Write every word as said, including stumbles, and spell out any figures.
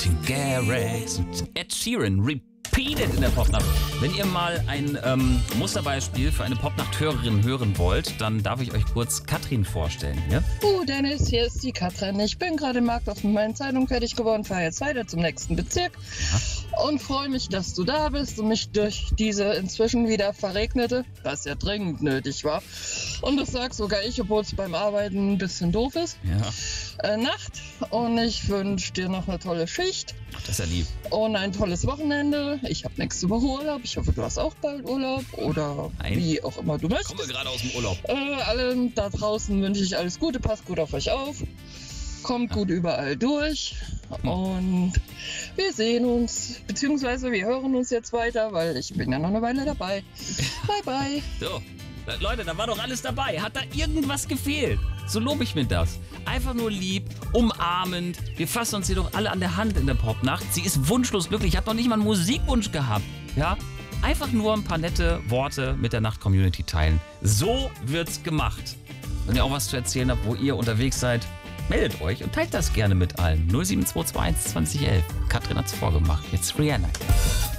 Martin Garrix und Ed Sheeran, Repeated in der Popnacht. Wenn ihr mal ein ähm, Musterbeispiel für eine Popnacht-Hörerin hören wollt, dann darf ich euch kurz Katrin vorstellen. Ja? Uh, Dennis, hier ist die Katrin. Ich bin gerade im Markthof mit meinen Zeitungen fertig geworden, fahre jetzt weiter zum nächsten Bezirk ja. und freue mich, dass du da bist und mich durch diese inzwischen wieder verregnete, was ja dringend nötig war, und das sagt sogar ich, obwohl es beim Arbeiten ein bisschen doof ist, ja. äh, Nacht, und ich wünsche dir noch eine tolle Schicht. Ach, das ist ja lieb. Und ein tolles Wochenende. Ich habe nächste Woche Urlaub. Ich hoffe, du hast auch bald Urlaub oder Nein. wie auch immer du möchtest. Ich komme gerade aus dem Urlaub. Äh, allen da draußen wünsche ich alles Gute. Passt gut auf euch auf. Kommt ja. gut überall durch. Hm. Und wir sehen uns, beziehungsweise wir hören uns jetzt weiter, weil ich bin ja noch eine Weile dabei. Bye, bye. So. Leute, da war doch alles dabei. Hat da irgendwas gefehlt? So lobe ich mir das. Einfach nur lieb, umarmend. Wir fassen uns hier doch alle an der Hand in der Popnacht. Sie ist wunschlos glücklich. Ich habe noch nicht mal einen Musikwunsch gehabt. Ja? Einfach nur ein paar nette Worte mit der Nacht-Community teilen. So wird's gemacht. Wenn ihr auch was zu erzählen habt, wo ihr unterwegs seid, meldet euch und teilt das gerne mit allen. null sieben zwei zwei eins zwanzig elf. Katrin hat's vorgemacht. Jetzt Rihanna.